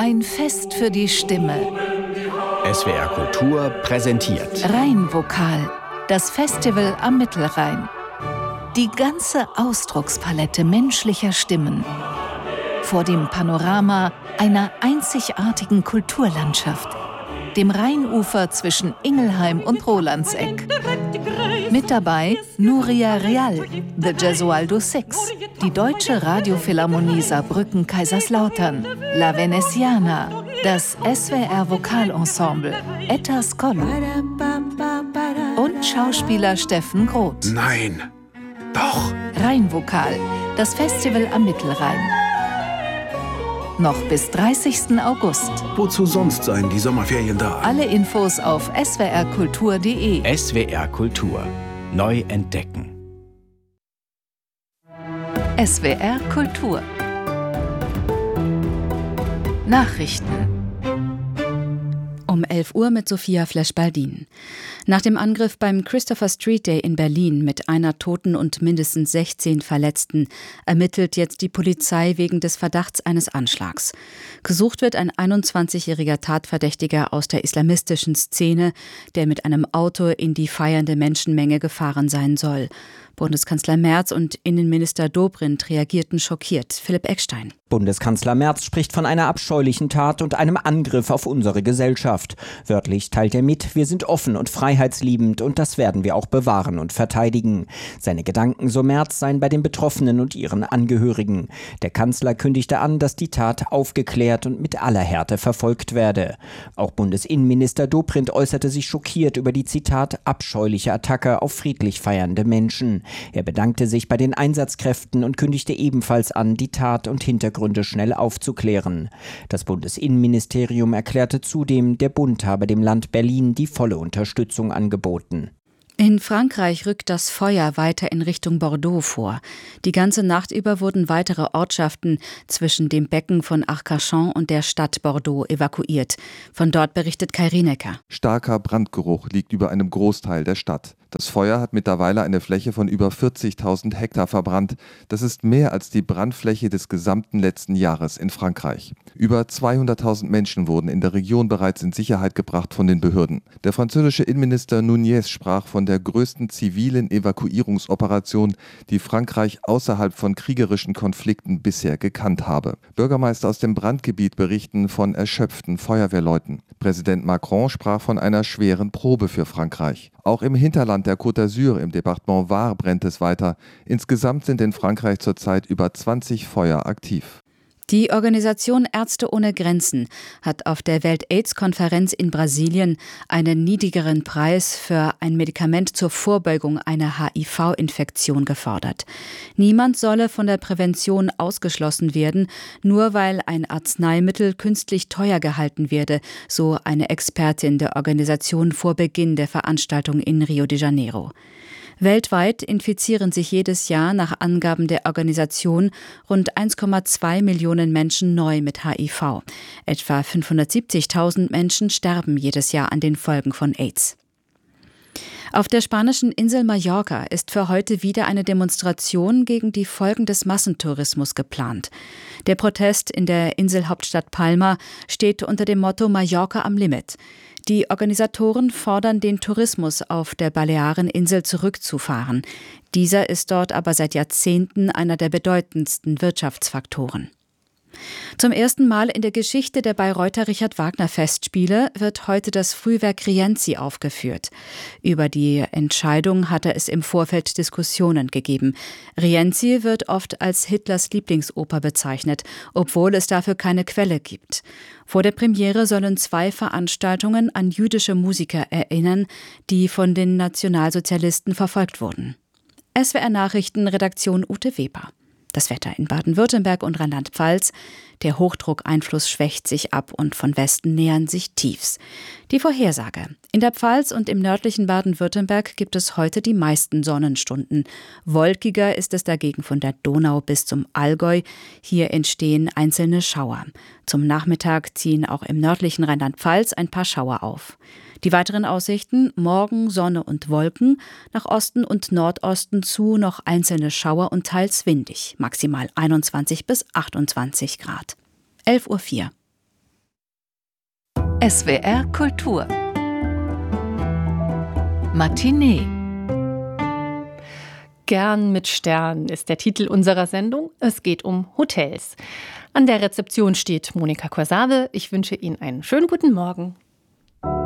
Ein Fest für die Stimme. SWR Kultur präsentiert Rheinvokal, das Festival am Mittelrhein. Die ganze Ausdruckspalette menschlicher Stimmen. Vor dem Panorama einer einzigartigen Kulturlandschaft, dem Rheinufer zwischen Ingelheim und Rolandseck. Mit dabei Nuria Real, The Gesualdo Six, die Deutsche Radiophilharmonie Saarbrücken-Kaiserslautern, La Veneziana, das SWR Vokalensemble, Etta Skollo und Schauspieler Steffen Groth. Nein, doch! Rheinvokal, das Festival am Mittelrhein. Noch bis 30. August. Wozu sonst seien die Sommerferien da? Alle Infos auf swrkultur.de. SWR Kultur. Neu entdecken. SWR Kultur. Nachrichten. Um 11 Uhr mit Sophia Flesch-Baldin. Nach dem Angriff beim Christopher Street Day in Berlin mit einer Toten und mindestens 16 Verletzten ermittelt jetzt die Polizei wegen des Verdachts eines Anschlags. Gesucht wird ein 21-jähriger Tatverdächtiger aus der islamistischen Szene, der mit einem Auto in die feiernde Menschenmenge gefahren sein soll. Bundeskanzler Merz und Innenminister Dobrindt reagierten schockiert. Philipp Eckstein. Bundeskanzler Merz spricht von einer abscheulichen Tat und einem Angriff auf unsere Gesellschaft. Wörtlich teilt er mit, wir sind offen und freiheitsliebend und das werden wir auch bewahren und verteidigen. Seine Gedanken, so Merz, seien bei den Betroffenen und ihren Angehörigen. Der Kanzler kündigte an, dass die Tat aufgeklärt und mit aller Härte verfolgt werde. Auch Bundesinnenminister Dobrindt äußerte sich schockiert über die, Zitat, abscheuliche Attacke auf friedlich feiernde Menschen. Er bedankte sich bei den Einsatzkräften und kündigte ebenfalls an, die Tat und Hintergründe schnell aufzuklären. Das Bundesinnenministerium erklärte zudem, der Bund habe dem Land Berlin die volle Unterstützung angeboten. In Frankreich rückt das Feuer weiter in Richtung Bordeaux vor. Die ganze Nacht über wurden weitere Ortschaften zwischen dem Becken von Arcachon und der Stadt Bordeaux evakuiert. Von dort berichtet Kai Rienecker. Starker Brandgeruch liegt über einem Großteil der Stadt. Das Feuer hat mittlerweile eine Fläche von über 40.000 Hektar verbrannt. Das ist mehr als die Brandfläche des gesamten letzten Jahres in Frankreich. Über 200.000 Menschen wurden in der Region bereits in Sicherheit gebracht von den Behörden. Der französische Innenminister Nunez sprach von der größten zivilen Evakuierungsoperation, die Frankreich außerhalb von kriegerischen Konflikten bisher gekannt habe. Bürgermeister aus dem Brandgebiet berichten von erschöpften Feuerwehrleuten. Präsident Macron sprach von einer schweren Probe für Frankreich. Auch im Hinterland der Côte d'Azur im Departement Var brennt es weiter. Insgesamt sind in Frankreich zurzeit über 20 Feuer aktiv. Die Organisation Ärzte ohne Grenzen hat auf der Welt-AIDS-Konferenz in Brasilien einen niedrigeren Preis für ein Medikament zur Vorbeugung einer HIV-Infektion gefordert. Niemand solle von der Prävention ausgeschlossen werden, nur weil ein Arzneimittel künstlich teuer gehalten werde, so eine Expertin der Organisation vor Beginn der Veranstaltung in Rio de Janeiro. Weltweit infizieren sich jedes Jahr nach Angaben der Organisation rund 1,2 Millionen Menschen neu mit HIV. Etwa 570.000 Menschen sterben jedes Jahr an den Folgen von AIDS. Auf der spanischen Insel Mallorca ist für heute wieder eine Demonstration gegen die Folgen des Massentourismus geplant. Der Protest in der Inselhauptstadt Palma steht unter dem Motto Mallorca am Limit. Die Organisatoren fordern, den Tourismus auf der Baleareninsel zurückzufahren. Dieser ist dort aber seit Jahrzehnten einer der bedeutendsten Wirtschaftsfaktoren. Zum ersten Mal in der Geschichte der Bayreuther Richard-Wagner-Festspiele wird heute das Frühwerk Rienzi aufgeführt. Über die Entscheidung hatte es im Vorfeld Diskussionen gegeben. Rienzi wird oft als Hitlers Lieblingsoper bezeichnet, obwohl es dafür keine Quelle gibt. Vor der Premiere sollen 2 Veranstaltungen an jüdische Musiker erinnern, die von den Nationalsozialisten verfolgt wurden. SWR Nachrichten, Redaktion Ute Weber. Das Wetter in Baden-Württemberg und Rheinland-Pfalz. Der Hochdruckeinfluss schwächt sich ab und von Westen nähern sich Tiefs. Die Vorhersage. In der Pfalz und im nördlichen Baden-Württemberg gibt es heute die meisten Sonnenstunden. Wolkiger ist es dagegen von der Donau bis zum Allgäu. Hier entstehen einzelne Schauer. Zum Nachmittag ziehen auch im nördlichen Rheinland-Pfalz ein paar Schauer auf. Die weiteren Aussichten: morgen Sonne und Wolken, nach Osten und Nordosten zu noch einzelne Schauer und teils windig, maximal 21 bis 28 Grad. 11:04 Uhr. SWR Kultur Matinee. Gern mit Stern ist der Titel unserer Sendung. Es geht um Hotels. An der Rezeption steht Monika Korsave. Ich wünsche Ihnen einen schönen guten Morgen.